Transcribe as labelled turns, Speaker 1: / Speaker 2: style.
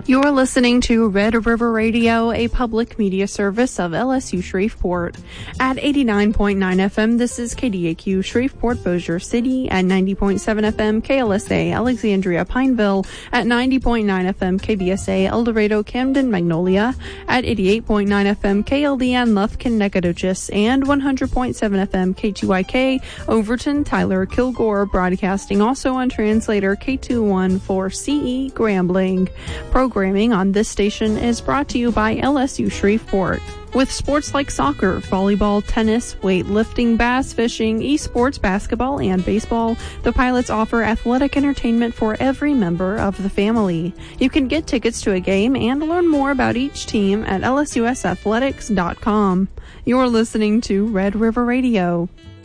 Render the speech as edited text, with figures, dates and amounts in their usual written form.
Speaker 1: You're listening to Red River Radio, a public media service of LSU Shreveport. At 89.9 FM, this is KDAQ Shreveport Bossier City. At 90.7 FM, KLSA Alexandria Pineville. At 90.9 FM, KBSA El Dorado Camden Magnolia. At 88.9 FM, KLDN Lufkin Nacogdoches. And 100.7 FM, KTYK Overton Tyler Kilgore, broadcasting also on translator K214CE Grambling. Programming on this station is brought to you by LSU Shreveport. With sports like soccer, volleyball, tennis, weightlifting, bass fishing, esports, basketball, and baseball, the Pilots offer athletic entertainment for every member of the family. You can get tickets to a game and learn more about each team at lsusathletics.com. You're listening to Red River Radio.